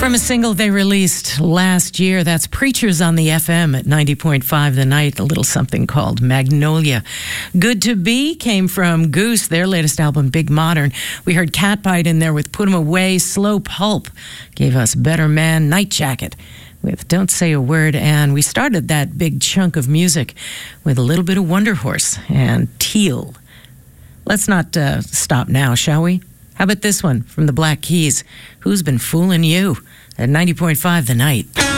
From a single they released last year, that's Preachers on the FM at 90.5 The Night, a little something called Magnolia. Good to Be came from Goose, their latest album, Big Modern. We heard Catbite in there with Put 'Em Away. Slow Pulp gave us Better Man, Night Jacket with Don't Say a Word. And we started that big chunk of music with a little bit of Wonder Horse and Teal. Let's not stop now, shall we? How about this one from the Black Keys? Who's Been Fooling You? At 90.5 The Night.